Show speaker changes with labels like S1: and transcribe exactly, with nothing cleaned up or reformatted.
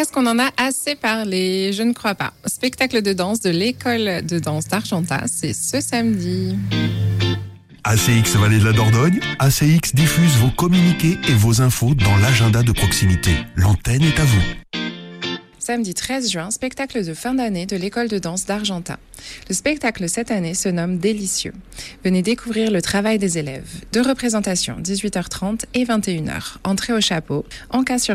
S1: Est-ce qu'on en a assez parlé? Je ne crois pas. Spectacle de danse de l'école de danse d'Argentat, c'est ce samedi.
S2: A C X Vallée de la Dordogne, A C X diffuse vos communiqués et vos infos dans l'agenda de proximité. L'antenne est à vous.
S1: Samedi treize juin, spectacle de fin d'année de l'école de danse d'Argentat. Le spectacle cette année se nomme Délicieux. Venez découvrir le travail des élèves. Deux représentations, dix-huit heures trente et vingt et une heures. Entrée au chapeau, en cas sur